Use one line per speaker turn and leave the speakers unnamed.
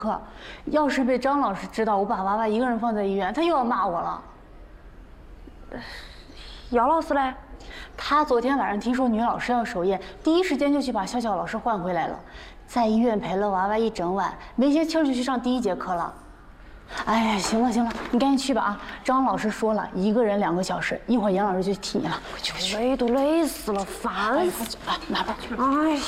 课，要是被张老师知道我把娃娃一个人放在医院，他又要骂我了。
姚老师嘞？
他昨天晚上听说女老师要守夜，第一时间就去把笑笑老师换回来了，在医院陪了娃娃一整晚，没歇气儿就去上第1节课了。哎呀，行了行了，你赶紧去吧啊！张老师说了，一个人2个小时，一会儿杨老师就替你了。快去快去！
累都累死了，烦死！
来，拿吧去。
哎呀。